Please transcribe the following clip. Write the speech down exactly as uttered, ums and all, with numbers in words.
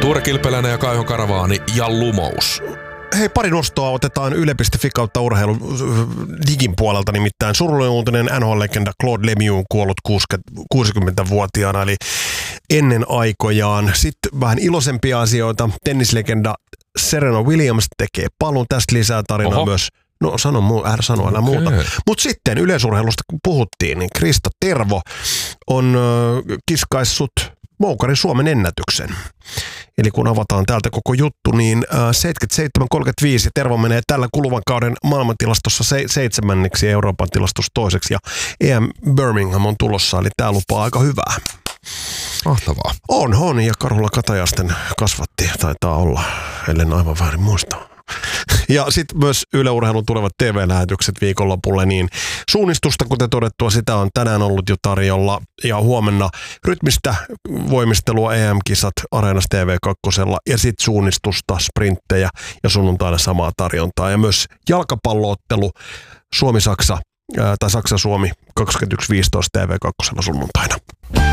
Tuure Kilpeläinen ja Kaiho Karavaani ja Lumous. Hei, pari nostoa otetaan yle piste fi kautta urheilu digin puolelta, nimittäin surullinen uutinen N H L-legenda Claude Lemieux on kuollut kuusikymmentävuotiaana, eli ennen aikojaan. Sitten vähän iloisempia asioita. Tennislegenda Serena Williams tekee paluun. Tästä lisää tarinaa Oho. myös. No sano, muu, äh, sano älä okay. muuta. Mutta sitten yleisurheilusta kun puhuttiin, niin Krista Tervo on äh, kiskaissut Moukarin Suomen ennätyksen. Eli kun avataan täältä koko juttu, niin äh, seitsemänkymmentäseitsemän kolmekymmentäviisi ja Tervo menee tällä kuluvan kauden maailmantilastossa se, seitsemänneksi ja Euroopan tilastossa toiseksi. Ja E M Birmingham on tulossa, eli tämä lupaa aika hyvää. Mahtavaa. On, on, ja Karhula Katajasten kasvatti, taitaa olla, ellen aivan väärin muista. Ja sitten myös Yle Urheilun tulevat T V-lähetykset viikonlopulle, niin suunnistusta, kuten todettua, sitä on tänään ollut jo tarjolla. Ja huomenna rytmistä voimistelua E M-kisat Areenassa T V kaksi ja sitten suunnistusta, sprinttejä ja sunnuntaina samaa tarjontaa. Ja myös jalkapalloottelu Suomi-Saksa tai Saksa-Suomi kaksikymmentäyksi viisitoista T V kaksi sunnuntaina.